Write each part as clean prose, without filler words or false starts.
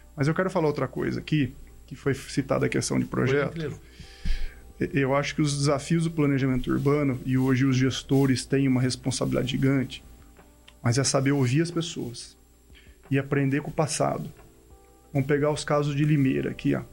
Mas eu quero falar outra coisa aqui, que foi citada a questão de projeto. Eu acho que os desafios do planejamento urbano, e hoje os gestores têm uma responsabilidade gigante, mas é saber ouvir as pessoas e aprender com o passado. Vamos pegar os casos de Limeira aqui, ó.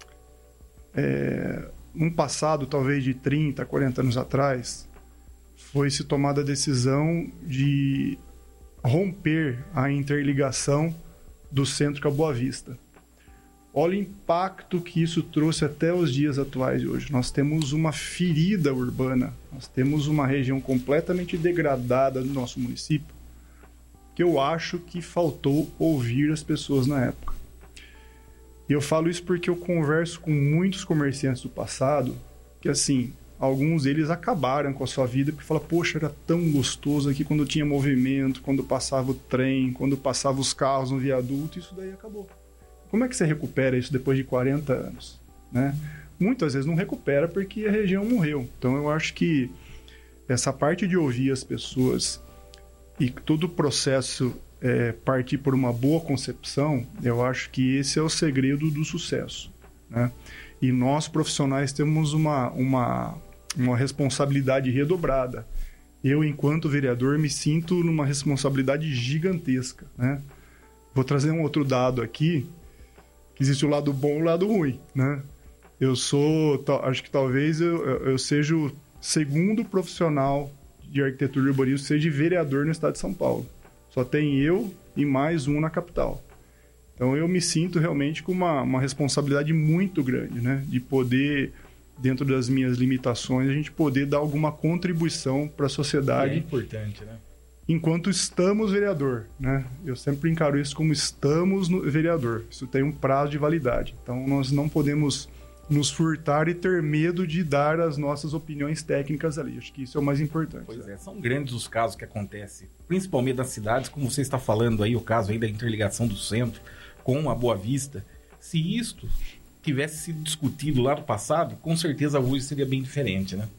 Um passado, talvez de 30, 40 anos atrás, foi-se tomada a decisão de romper a interligação do centro com a Boa Vista. Olha o impacto que isso trouxe até os dias atuais de hoje. Nós temos uma ferida urbana, nós temos uma região completamente degradada do nosso município, que eu acho que faltou ouvir as pessoas na época. E eu falo isso porque eu converso com muitos comerciantes do passado, que assim, alguns deles acabaram com a sua vida, porque falam, poxa, era tão gostoso aqui quando tinha movimento, quando passava o trem, quando passavam os carros no viaduto, isso daí acabou. Como é que você recupera isso depois de 40 anos? Né? Muitas vezes não recupera porque a região morreu. Então eu acho que essa parte de ouvir as pessoas e todo o processo partir por uma boa concepção, eu acho que esse é o segredo do sucesso. Né? E nós, profissionais, temos uma responsabilidade redobrada. Eu, enquanto vereador, me sinto numa responsabilidade gigantesca. Né? Vou trazer um outro dado aqui, que existe o lado bom e o lado ruim. Né? Acho que talvez eu seja o segundo profissional de arquitetura e urbanismo que seja vereador no estado de São Paulo. Só tem eu e mais um na capital. Então eu me sinto realmente com uma responsabilidade muito grande, né? De poder, dentro das minhas limitações, a gente poder dar alguma contribuição para a sociedade. É importante, né? Enquanto estamos vereador, né? Eu sempre encaro isso como estamos no vereador. Isso tem um prazo de validade. Então nós não podemos nos furtar e ter medo de dar as nossas opiniões técnicas ali. Acho que isso é o mais importante. Pois é, são grandes os casos que acontecem, principalmente nas cidades, como você está falando aí, o caso aí da interligação do centro com a Boa Vista. Se isto tivesse sido discutido lá no passado, com certeza hoje seria bem diferente, né?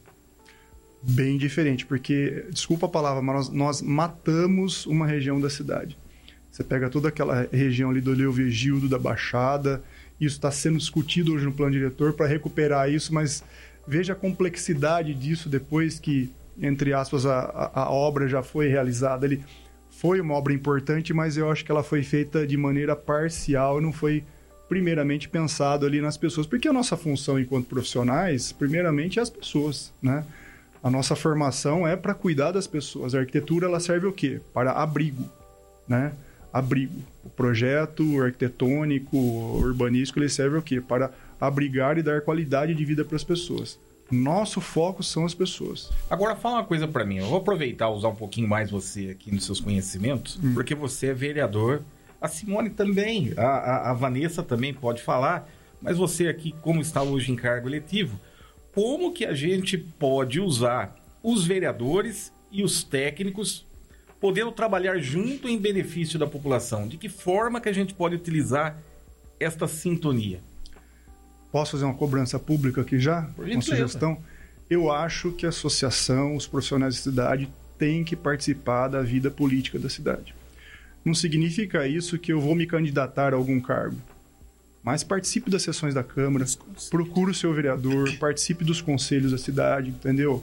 Bem diferente, porque, desculpa a palavra, mas nós matamos uma região da cidade. Você pega toda aquela região ali do Leovigildo, da Baixada, isso está sendo discutido hoje no plano diretor para recuperar isso, mas veja a complexidade disso depois que, entre aspas, a obra já foi realizada. Ele foi uma obra importante, mas eu acho que ela foi feita de maneira parcial, não foi primeiramente pensado ali nas pessoas, porque a nossa função enquanto profissionais, primeiramente, é as pessoas, né? A nossa formação é para cuidar das pessoas. A arquitetura, ela serve o quê? Para abrigo, né? Abrigo. O projeto arquitetônico, urbanístico, ele serve o quê? Para abrigar e dar qualidade de vida para as pessoas. Nosso foco são as pessoas. Agora, fala uma coisa para mim. Eu vou aproveitar, usar um pouquinho mais você aqui nos seus conhecimentos, porque você é vereador. A Simone também, a Vanessa também pode falar, mas você aqui, como está hoje em cargo eletivo, como que a gente pode usar os vereadores e os técnicos podendo trabalhar junto em benefício da população? De que forma que a gente pode utilizar esta sintonia? Posso fazer uma cobrança pública aqui já? Uma sugestão? Eu acho que a associação, os profissionais da cidade têm que participar da vida política da cidade. Não significa isso que eu vou me candidatar a algum cargo. Mas participe das sessões da Câmara, procure o seu vereador, participe dos conselhos da cidade, entendeu?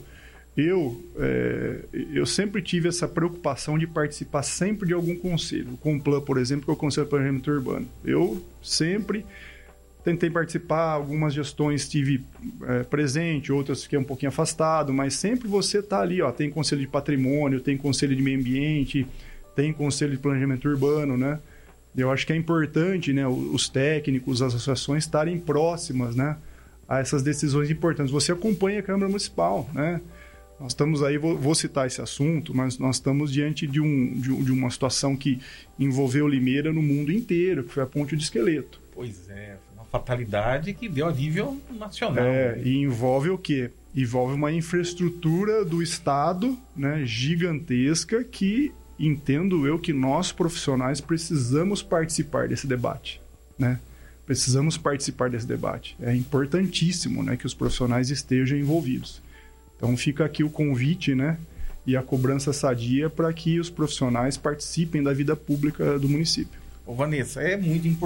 Eu sempre tive essa preocupação de participar sempre de algum conselho. O Complan, por exemplo, que é o Conselho de Planejamento Urbano. Eu sempre tentei participar, algumas gestões estive presente, outras fiquei um pouquinho afastado, mas sempre você está ali, ó, tem Conselho de Patrimônio, tem Conselho de Meio Ambiente, tem Conselho de Planejamento Urbano, né? Eu acho que é importante, né, os técnicos, as associações estarem próximas, né, a essas decisões importantes. Você acompanha a Câmara Municipal, né? Nós estamos aí, vou citar esse assunto, mas nós estamos diante de uma situação que envolveu Limeira no mundo inteiro, que foi a ponte de Esqueleto. Pois é, uma fatalidade que deu a nível nacional. E envolve o quê? Envolve uma infraestrutura do Estado, né, gigantesca, que entendo eu que nós profissionais precisamos participar desse debate, né? Precisamos participar desse debate. É importantíssimo, né, que os profissionais estejam envolvidos. Então fica aqui o convite, né, e a cobrança sadia para que os profissionais participem da vida pública do município. Ô Vanessa, é muito importante